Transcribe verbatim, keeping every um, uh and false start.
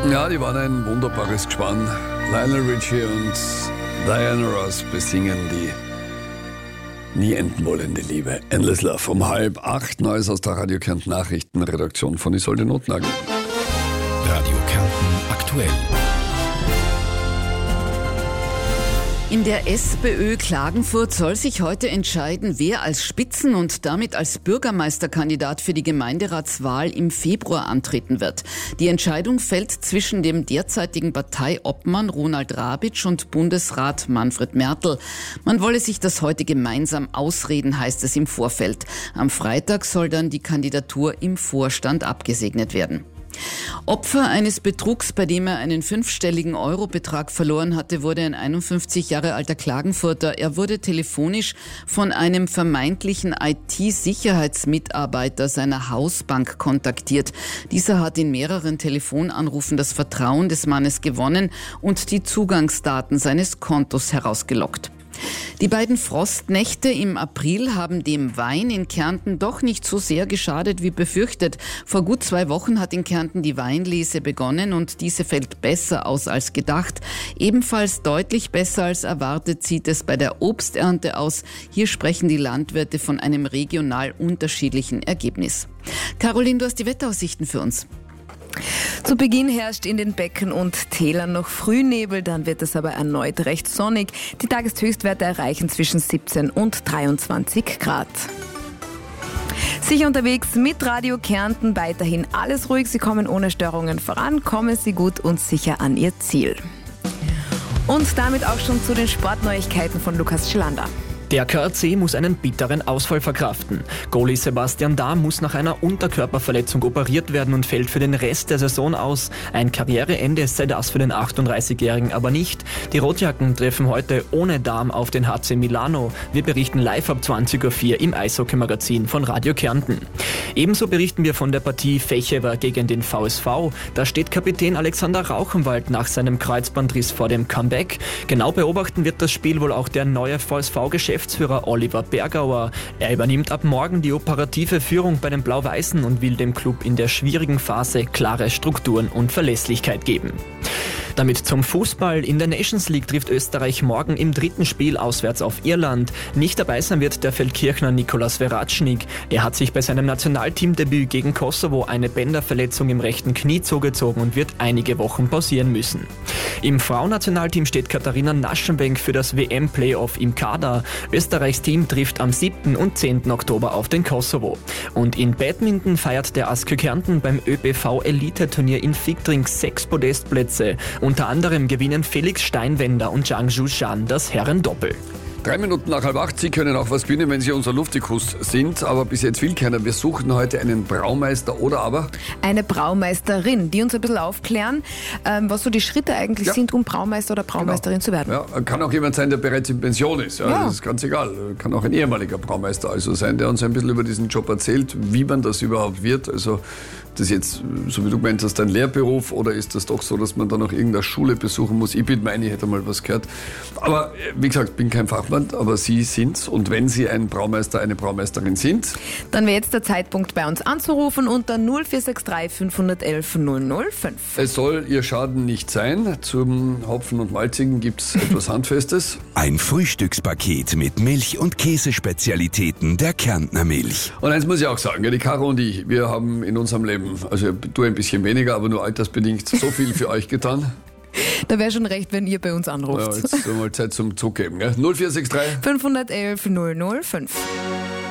Ja, die waren ein wunderbares Gespann. Lionel Richie und Diana Ross besingen die nie enden wollende Liebe. Endless Love. Um halb acht, Neues aus der Radio Kärnten Nachrichtenredaktion von Isolde Notnagel. Radio Kärnten aktuell. In der SPÖ Klagenfurt soll sich heute entscheiden, wer als Spitzen- und damit als Bürgermeisterkandidat für die Gemeinderatswahl im Februar antreten wird. Die Entscheidung fällt zwischen dem derzeitigen Parteiobmann Ronald Rabitsch und Bundesrat Manfred Mertl. Man wolle sich das heute gemeinsam ausreden, heißt es im Vorfeld. Am Freitag soll dann die Kandidatur im Vorstand abgesegnet werden. Opfer eines Betrugs, bei dem er einen fünfstelligen Eurobetrag verloren hatte, wurde ein einundfünfzig Jahre alter Klagenfurter. Er wurde telefonisch von einem vermeintlichen I T-Sicherheitsmitarbeiter seiner Hausbank kontaktiert. Dieser hat in mehreren Telefonanrufen das Vertrauen des Mannes gewonnen und die Zugangsdaten seines Kontos herausgelockt. Die beiden Frostnächte im April haben dem Wein in Kärnten doch nicht so sehr geschadet wie befürchtet. Vor gut zwei Wochen hat in Kärnten die Weinlese begonnen und diese fällt besser aus als gedacht. Ebenfalls deutlich besser als erwartet sieht es bei der Obsternte aus. Hier sprechen die Landwirte von einem regional unterschiedlichen Ergebnis. Caroline, du hast die Wetteraussichten für uns. Zu Beginn herrscht in den Becken und Tälern noch Frühnebel, dann wird es aber erneut recht sonnig. Die Tageshöchstwerte erreichen zwischen siebzehn und dreiundzwanzig Grad. Sicher unterwegs mit Radio Kärnten, weiterhin alles ruhig. Sie kommen ohne Störungen voran, kommen Sie gut und sicher an Ihr Ziel. Und damit auch schon zu den Sportneuigkeiten von Lukas Schelander. Der K A C muss einen bitteren Ausfall verkraften. Goalie Sebastian Dahm muss nach einer Unterkörperverletzung operiert werden und fällt für den Rest der Saison aus. Ein Karriereende sei das für den achtunddreißigjährigen aber nicht. Die Rotjacken treffen heute ohne Dahm auf den H C Milano. Wir berichten live ab zwanzig Uhr vier im Eishockey-Magazin von Radio Kärnten. Ebenso berichten wir von der Partie Fechewer gegen den V S V. Da steht Kapitän Alexander Rauchenwald nach seinem Kreuzbandriss vor dem Comeback. Genau beobachten wird das Spiel wohl auch der neue V S V-Geschäftsführer Oliver Bergauer. Er übernimmt ab morgen die operative Führung bei den Blau-Weißen und will dem Club in der schwierigen Phase klare Strukturen und Verlässlichkeit geben. Damit zum Fußball. In der Nations League trifft Österreich morgen im dritten Spiel auswärts auf Irland. Nicht dabei sein wird der Feldkirchner Nikolas Veracnik. Er hat sich bei seinem Nationalteamdebüt gegen Kosovo eine Bänderverletzung im rechten Knie zugezogen und wird einige Wochen pausieren müssen. Im Frauennationalteam steht Katharina Naschenbenk für das W M-Playoff im Kader. Österreichs Team trifft am siebten und zehnten Oktober auf den Kosovo. Und in Badminton feiert der A S K Kärnten beim ÖBV-Elite-Turnier in Fichtring sechs Podestplätze. Unter anderem gewinnen Felix Steinwender und Zhang Zhushan das Herrendoppel. Drei Minuten nach halb acht. Sie können auch was gewinnen, wenn Sie unser Luftikus sind. Aber bis jetzt will keiner. Wir suchen heute einen Braumeister oder aber eine Braumeisterin, die uns ein bisschen aufklären, ähm, was so die Schritte eigentlich ja. sind, um Braumeister oder Braumeisterin genau. zu werden. Ja, kann auch jemand sein, der bereits in Pension ist. Ja, ja. Das ist ganz egal. Kann auch ein ehemaliger Braumeister also sein, der uns ein bisschen über diesen Job erzählt, wie man das überhaupt wird. Also das jetzt, so wie du gemeint hast, ein Lehrberuf oder ist das doch so, dass man dann noch irgendeine Schule besuchen muss? Ich bin meine, ich hätte mal was gehört. Aber wie gesagt, ich bin kein Fachmann, aber Sie sind's. Und wenn Sie ein Braumeister, eine Braumeisterin sind, dann wäre jetzt der Zeitpunkt, bei uns anzurufen unter null vier sechs drei fünf eins eins null null fünf. Es soll Ihr Schaden nicht sein. Zum Hopfen und Malzigen gibt's etwas Handfestes. Ein Frühstückspaket mit Milch- und Käsespezialitäten der Kärntner Milch. Und eins muss ich auch sagen, die Caro und ich, wir haben in unserem Leben, also du ein bisschen weniger, aber nur altersbedingt, so viel für euch getan. Da wäre schon recht, wenn ihr bei uns anruft. Ja, jetzt mal Zeit zum Zugeben. Gell? null vier sechs drei fünf eins eins null null fünf.